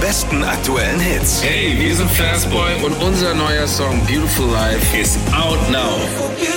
besten aktuellen Hits. Hey, wir sind Fastboy und unser neuer Song Beautiful Life ist out now.